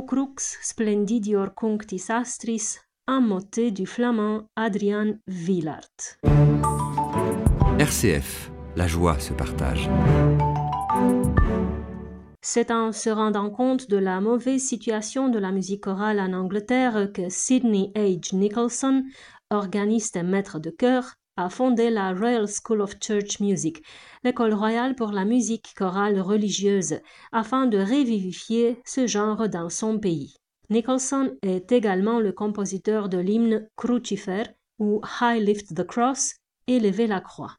Crux splendidior cunctis astris, un motet du flamand Adrian Willaert. RCF, la joie se partage. C'est en se rendant compte de la mauvaise situation de la musique chorale en Angleterre que Sidney H. Nicholson, organiste et maître de chœur, a fondé la Royal School of Church Music, l'école royale pour la musique chorale religieuse, afin de revivifier ce genre dans son pays. Nicholson est également le compositeur de l'hymne Crucifer ou High Lift the Cross, Élever la croix.